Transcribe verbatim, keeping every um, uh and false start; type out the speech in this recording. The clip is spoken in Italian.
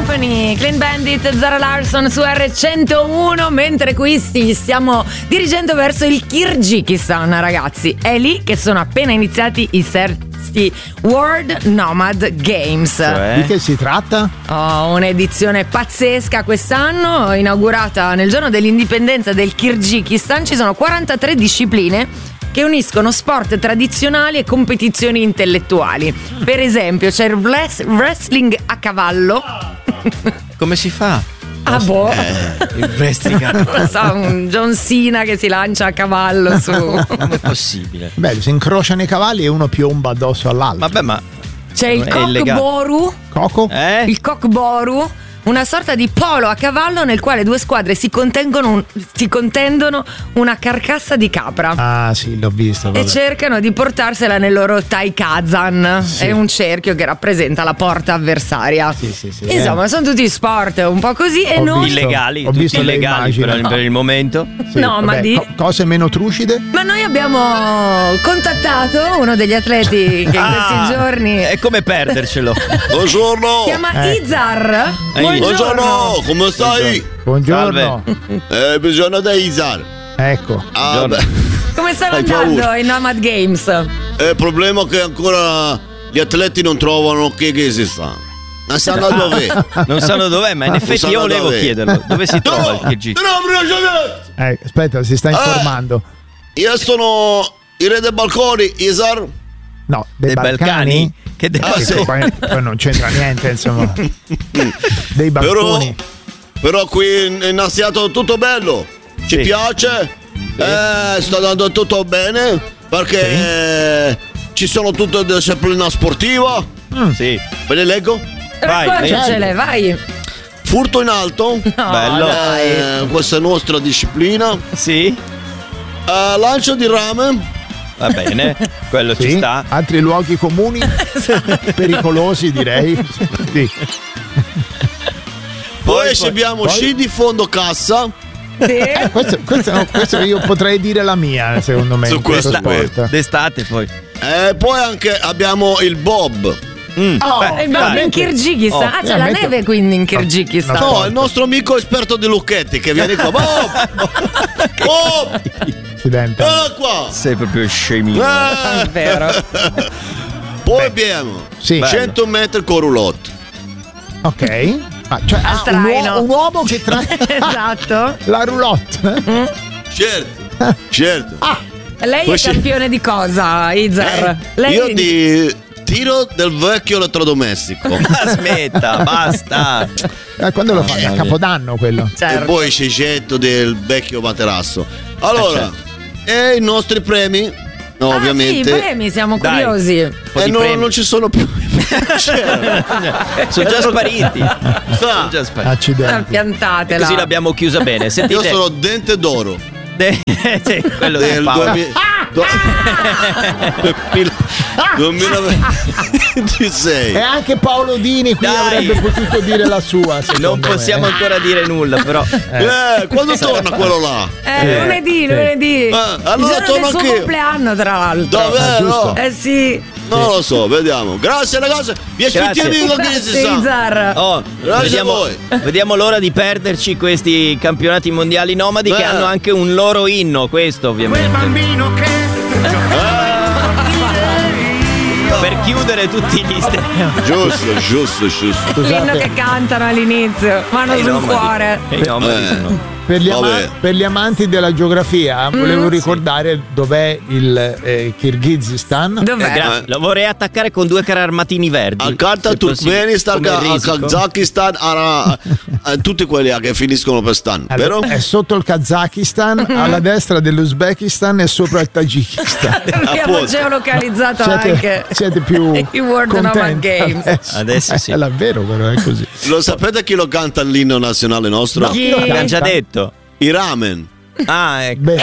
Stephanie, Clean Bandit, Zara Larsson su erre centouno, mentre qui ci stiamo dirigendo verso il Kirghizistan, ragazzi. È lì che sono appena iniziati i terzi World Nomad Games. Cioè? Di che si tratta? Oh, un'edizione pazzesca quest'anno, inaugurata nel giorno dell'indipendenza del Kirghizistan. Ci sono quarantatré discipline che uniscono sport tradizionali e competizioni intellettuali. Per esempio c'è il wrestling a cavallo. Come si fa? Ah boh, eh, il wrestling a cavallo. Non so, un John Cena che si lancia a cavallo su. Come è possibile? Beh, si incrociano i cavalli e uno piomba addosso all'altro. Vabbè, ma c'è il cockboru. Coco? Eh? Il cockboru, una sorta di polo a cavallo nel quale due squadre si contengono un, si contendono una carcassa di capra. Ah sì, l'ho visto. Vabbè. E cercano di portarsela nel loro taikazan. Sì. È un cerchio che rappresenta la porta avversaria. Sì, sì, sì. Insomma, eh. sono tutti sport un po' così e Ho noi visto, illegali, ho tutti visto le illegali immagini. per, per il momento. Sì, no, vabbè, ma di co- cose meno trucide? Ma noi abbiamo contattato uno degli atleti che in Ah, questi giorni è come perdercelo. Buongiorno. si chiama Eh. Izar. Eh, Buongiorno, come stai? Buongiorno. Eh, bisogno di Izar. Ecco. Ah, Buongiorno. beh. Come stanno Hai andando paura? i Nomad Games? Eh, il problema è che ancora gli atleti non trovano che che si sta. Ma sanno dove? Non sanno dov'è, ma in effetti sanno io volevo dov'è. chiederlo. Dove si trova il No, Kirghizistan? no, Eh, aspetta, si sta informando. Io sono il re dei balconi, Izar. No, dei, Dei Balcani? Che dei Ah, Che sì. poi, poi non c'entra niente, insomma. Dei Però, balconi. però qui in, in Asiato tutto bello. Ci Sì. piace. Eh, sta andando tutto bene. Perché ci sono tutte le discipline sportive. Sì. Ve le leggo? Vai, Raccontacele, vai. Furto in alto. No, Bello. dai. Eh, questa è nostra disciplina. Sì. Eh, lancio di rame. Va bene, quello Sì? ci sta. Altri luoghi comuni? Pericolosi, direi. Sì. Poi, Poi- ci abbiamo poi- sci di fondo cassa. Sì. Questo, questo, no, questo io potrei dire la mia, secondo me. Su in questo questa- sport. D'estate poi. E poi anche abbiamo il bob. Mm. Oh, Beh, E il dai. in Kirghizistan. Oh, Ah, c'è la veramente- neve quindi in Kirghizistan. No, No, il nostro amico esperto di Lucchetti che viene qua. Bob! Bob! Accidente. Vieni qua! Sei proprio scemino. Eh. È vero. Poi abbiamo Sì. cento metri con roulotte. Ok. Ah, cioè, ah, un, traino. uo- un uomo che trae Esatto. la roulotte. Certo, certo. Lei Poi è ci- campione di cosa, Izar? Eh, Lei Io di tiro del vecchio elettrodomestico. Ma smetta, basta. Eh, quando lo fai? A Capodanno quello. E Certo. poi il cecetto del vecchio materasso. Allora, e i nostri premi? No, Ah, ovviamente. sì, premi, siamo Dai. curiosi. Un po' Eh, di no, premi. non ci sono più. C'era. Sono già spariti. Sta. Sono già spariti. Ah, Accidenti. piantatela. Così l'abbiamo chiusa bene. Io Sentite. sono dente d'oro De- sì, quello del del Paolo. duemila do- duemilaventisei. E anche Paolo Dini qui Dai. avrebbe potuto dire la sua. secondo Non possiamo me. ancora dire nulla, però. Eh, quando torna quello là? Eh, lunedì, lunedì. Eh, allora il giorno torno del suo anch'io. compleanno, tra l'altro. Davvero? Eh sì. Non lo so, vediamo. Grazie ragazzi. Vi Grazie. aspettiamo in Grazie, Izar. Oh, Grazie vediamo, a voi. vediamo l'ora di perderci questi campionati mondiali nomadi che Eh. hanno anche un loro inno, questo ovviamente. Per chiudere tutti gli stereotipi. Giusto, giusto, giusto. L'inno che cantano all'inizio. Mano I sul nomadi. cuore. I nomadi Eh. sono- Per gli, ama- Vabbè. per gli amanti della geografia volevo ricordare dov'è il eh, Kirghizistan. Dov'è? Eh, grazie. Lo vorrei attaccare con due carri armatini verdi. Accanto a se possibile. Turkmenistan, Come il a risico. Kazakistan, a, a- a tutti quelli che finiscono per stan. Allora, Vero? è sotto il Kazakistan, alla destra dell'Uzbekistan e sopra il Tagikistan. Abbiamo appunto. geolocalizzato Siete, anche siete più i World Nomad contenti Games. adesso. Adesso sì. È davvero però è così. Lo sapete chi lo canta l'inno nazionale nostro? No. Chi? L'hanno già detto. I ramen. Ah, ecco. Beh,